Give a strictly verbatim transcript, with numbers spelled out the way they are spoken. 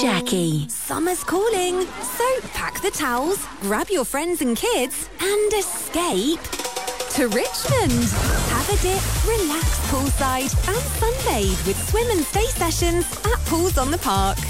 Jackie. Summer's calling, so pack the towels, grab your friends and kids, and escape to Richmond. Have a dip, relax poolside, and sunbathe with swim and stay sessions at Pools on the Park.